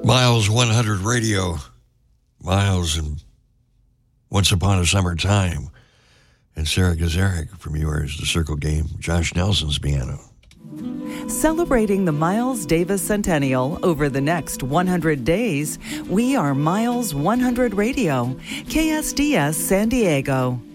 Miles 100 Radio. Miles and Once Upon a Summer Time. And Sarah Gazarek from yours, The Circle Game. Josh Nelson's piano. Celebrating the Miles Davis Centennial over the next 100 days, we are Miles 100 Radio, KSDS San Diego.